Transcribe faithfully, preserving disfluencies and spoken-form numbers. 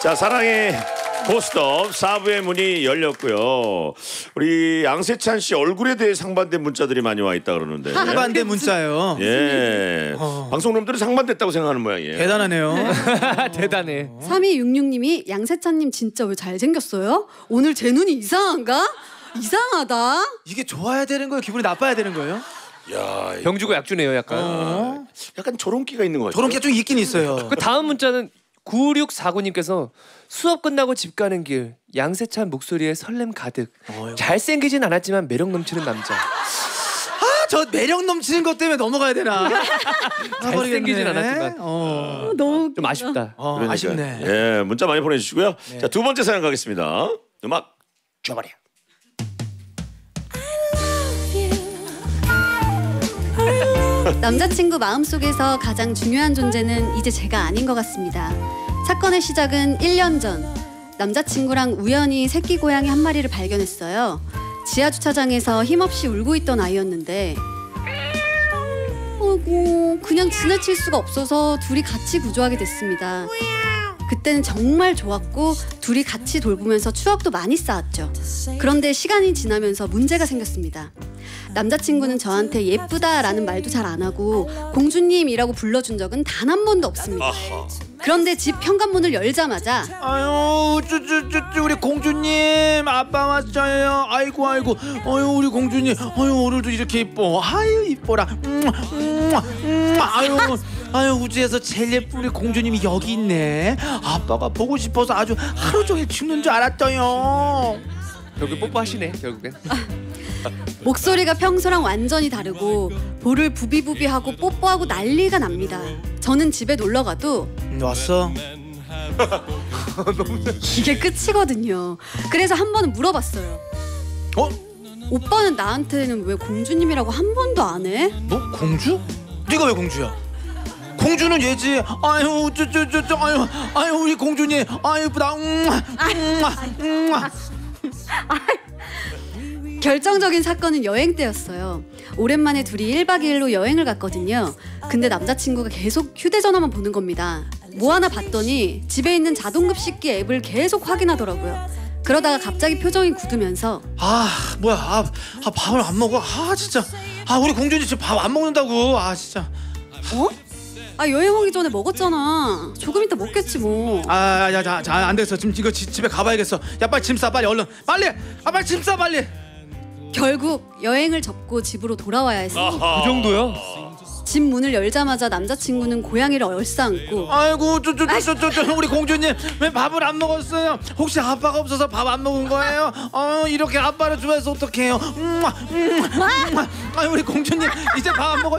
자, 사랑의 고스톱 사 부의 문이 열렸고요. 우리 양세찬 씨 얼굴에 대해 상반된 문자들이 많이 와 있다 그러는데. 상반된 문자요. 예. 어. 방송놈들이 상반됐다고 생각하는 모양이에요. 대단하네요. 대단해. 삼이육육님이 양세찬님 진짜 왜 잘생겼어요? 오늘 제 눈이 이상한가? 이상하다. 이게 좋아야 되는 거예요? 기분이 나빠야 되는 거예요? 야, 병주고 약주네요, 약간. 어? 약간 조롱기가 있는 것 같아요. 저런 게 좀 있긴 있어요. 그 다음 문자는 구육사구님께서 수업 끝나고 집 가는 길 양세찬 목소리에 설렘 가득. 어이구. 잘생기진 않았지만 매력 넘치는 남자. 아, 저 매력 넘치는 것 때문에 넘어가야 되나? 잘생기진 않았지만. 어. 너무 좀 아쉽다. 어, 그러니까. 아쉽네. 예, 문자 많이 보내주시고요. 네. 자, 두 번째 사연 가겠습니다. 음악 줘버려. 남자친구 마음속에서 가장 중요한 존재는 이제 제가 아닌 것 같습니다. 사건의 시작은 일 년 전. 남자친구랑 우연히 새끼 고양이 한 마리를 발견했어요. 지하주차장에서 힘없이 울고 있던 아이였는데 아이고 그냥 지나칠 수가 없어서 둘이 같이 구조하게 됐습니다. 그때는 정말 좋았고 둘이 같이 돌보면서 추억도 많이 쌓았죠. 그런데 시간이 지나면서 문제가 생겼습니다. 남자친구는 저한테 예쁘다라는 말도 잘 안 하고 공주님이라고 불러준 적은 단 한 번도 없습니다. 아하. 그런데 집 현관문을 열자마자 아유, 쭈쭈쭈쭈 우리 공주님 아빠 왔어요. 아이고 아이고, 아유 우리 공주님, 아유 오늘도 이렇게 이뻐. 아유 이뻐라. 음, 음, 음, 아유, 아유 우주에서 제일 예쁜 우리 공주님이 여기 있네. 아빠가 보고 싶어서 아주 하루 종일 죽는 줄 알았어요. 결국 뽀뽀하시네, 결국엔. 목소리가 평소랑 완전히 다르고 볼을 부비부비하고 뽀뽀하고 난리가 납니다. 저는 집에 놀러가도 음, 왔어? 이게 끝이거든요. 그래서 한 번은 물어봤어요. 어? 오빠는 나한테는 왜 공주님이라고 한 번도 안 해? 뭐 공주? 네가 왜 공주야? 공주는 얘지. 아유 쭈쭈쭈쭈 아유 아유 우리 공주님 아유 이쁘다. 음, 음, 음. 결정적인 사건은 여행 때였어요. 오랜만에 둘이 일박 이일로 여행을 갔거든요. 근데 남자친구가 계속 휴대전화만 보는 겁니다. 뭐 하나 봤더니 집에 있는 자동급식기 앱을 계속 확인하더라고요. 그러다가 갑자기 표정이 굳으면서 아 뭐야 아, 아 밥을 안 먹어. 아 진짜 아 우리 공주님 지금 밥 안 먹는다고. 아 진짜 어? 아 여행 오기 전에 먹었잖아. 조금 이따 먹겠지 뭐. 아야자자 안 되겠어. 지금 이거 지, 집에 가봐야겠어. 야 빨리 짐 싸 빨리 얼른 빨리. 아 빨리 짐 싸 빨리. 결국 여행을 접고 집으로 돌아와야 했어요. 그 정도요? 집 문을 열자마자 남자친구는 고양이를 얼싸안고 아이고 쭈쭈쭈쭈쭈 우리 공주님 왜 밥을 안 먹었어요? 혹시 아빠가 없어서 밥 안 먹은 거예요? 어 이렇게 아빠를 좋아해서 어떡해요? 음, 음, 음. 아유 우리 공주님 이제 밥 안 먹어.